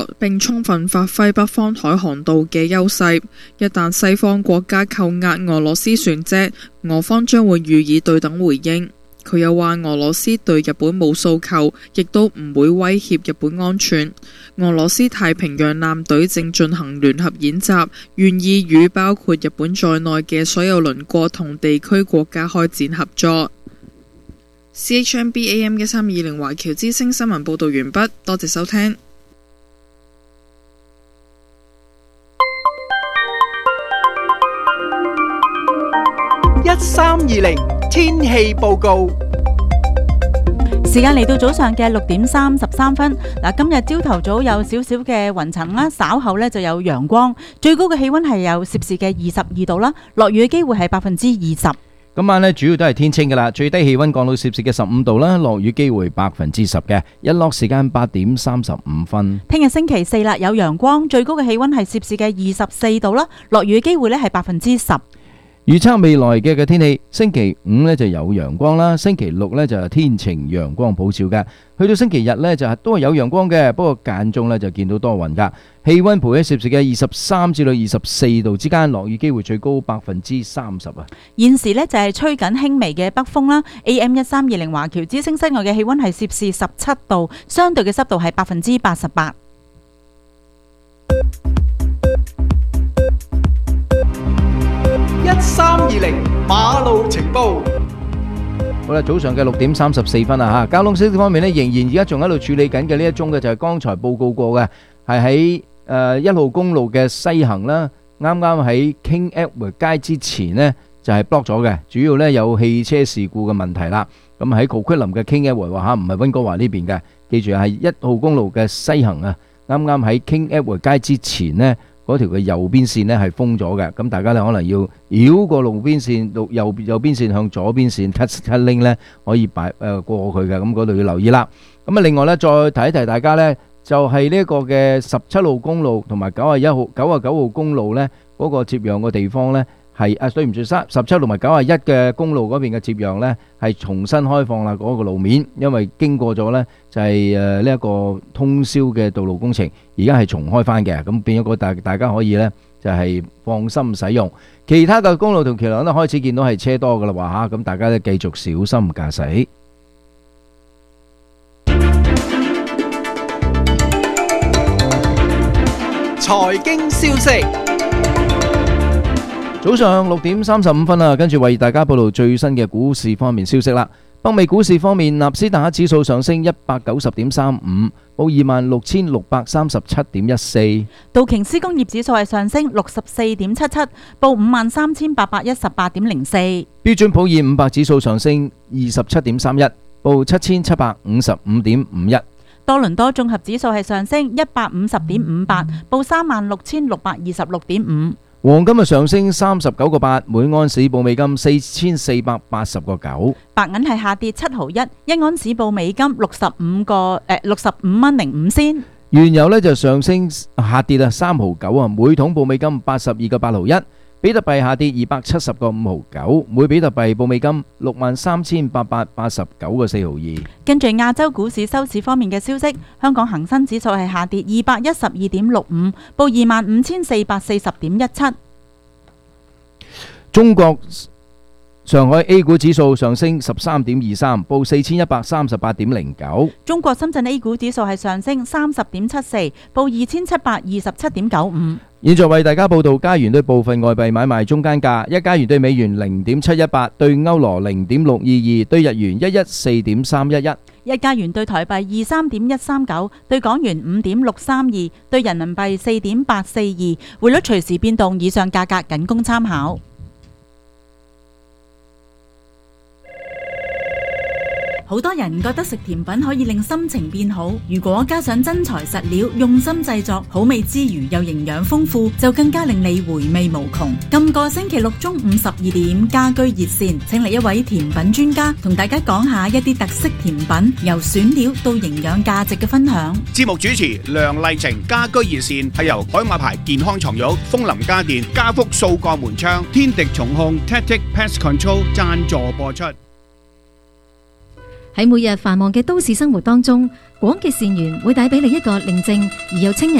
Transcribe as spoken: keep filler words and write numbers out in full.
並充分發揮北方海航道嘅優勢。一旦西方國家扣押俄羅斯船隻，俄方將會予以對等回應。佢又話俄羅斯對日本冇訴求，亦都唔會威脅日本安全。俄羅斯太平洋艦隊正進行聯合演習，願意與包括日本在內嘅所有鄰國同地區國家開展合作。C H M B A M 一三二零華僑之聲新聞報導完畢，多謝收聽。 一三二零天氣報告， 時間嚟到早上嘅六點三十三分。嗱，今日朝頭早有少少嘅雲層啦，稍後呢就有陽光，最高嘅氣溫係有攝氏嘅二十二度啦，落雨嘅機會係百分之二十。 今晚呢主要都係天清噶啦，最低氣溫降到攝氏嘅十五度啦，落雨機會百分之十嘅，日落時間八點三十五分。 聽日星期四啦，有陽光，最高嘅氣溫係攝氏嘅二十四度啦，落雨嘅機會呢係百分之十。 預測未來嘅嘅天氣，星期五呢就有陽光啦，星期六呢就係天晴陽光普照嘅，去到星期日呢就係都係有陽光嘅，不過間中呢就見到多雲噶。氣溫徘徊喺攝氏嘅二十三至到二十四度之間，落雨機會最高百分之三十啊。 現時呢就係吹緊輕微嘅北風啦。A M 一三二零華僑之聲室外嘅氣溫係攝氏十七度，相對嘅濕度係百分之八十八。 一三二零馬路情報。 好啦，早上嘅六點三十四分啊吓，交通消息方面呢，仍然而家仲喺度處理緊嘅呢一宗嘅就係剛才報告過嘅，係喺誒一號公路嘅西行啦，啱啱喺 King Edward 街之前呢，就係 block 咗嘅，主要呢有汽車事故嘅問題啦。咁喺 Coquitlam 嘅 King Edward 話吓，唔係溫哥華呢邊嘅，記住係一號公路嘅西行啊，啱啱喺 King Edward 街之前呢。嗰條嘅右邊線呢係封咗嘅，咁大家呢可能要繞過路邊線，路右右邊線向左邊線 cut cut link 呢可以擺誒過去嘅，咁嗰度要留意啦。咁啊，另外呢再提一提大家呢，就係呢一個嘅十七號公路同埋九啊一號九啊九號公路呢嗰個接壤嘅地方呢。係啊，對唔住，三十七同埋九啊一嘅公路嗰邊嘅接壤呢，係重新開放啦嗰個路面，因為經過咗呢就係誒呢一個通宵嘅道路工程，而家係重開翻嘅，咁變咗個大大家可以呢就係放心使用。其他嘅公路同橋梁都開始見到係車多噶啦，話嚇，咁大家呢繼續小心駕駛。 財經消息。 早上六點三十五分啦，跟住為大家報道最新嘅股市方面消息啦。北美股市方面，納斯達克指數上升一百九十點三五，報二萬六千六百三十七點一四。 道瓊斯工業指數係上升六十四點七七，報五萬三千八百一十八點零四。 標準普爾五百指數上升二十七點三一，報七千七百五十五點五一。 多倫多綜合指數係上升一百五十點五八，報三萬六千六百二十六點五。 黃金啊上升三十九個八，每盎司報美金四千四百八十個九。 白銀係下跌七毫一，一盎司報美金六十五個誒六十五蚊零五仙。 原油呢就上升下跌啊三毫九啊，每桶報美金八十二個八毫一。比特幣下跌二百七十個五毫九，每比特幣報美金六萬三千八百八十九個四毫二。 跟住亞洲股市收市方面嘅消息，香港恒生指數係下跌二百一十二點六五，報二萬五千四百四十點一七。 中國上海 A 股指數上升十三點二三，報四千一百三十八點零九。 中國深圳 A 股指數係上升三十點七四，報二千七百二十七點九五。 現在為大家報道加元對部分外幣買賣中間價：一加元對美元零點七一八，對歐羅零點六二二，對日元一一四點三一一。 一加元對台幣二三點一三九，對港元五點六三二，對人民幣四點八四二。匯率隨時變動，以上價格僅供參考。好多人覺得食甜品可以令心情變好，如果加上真材實料，用心製作，好味之餘又營養豐富，就更加令你回味無窮。今個星期六中午十二點，家居熱線請嚟一位甜品專家，同大家講下一啲特色甜品，由選料到營養價值嘅分享。 節目主持梁麗晴，家居熱線係由海馬牌健康床褥、楓林家電、家福掃鋼門窗、天敵重控 Tactic Pest Control 贊助播出。 喺每日繁忙嘅都市生活當中， 廣結善緣會帶俾你一個寧靜而又清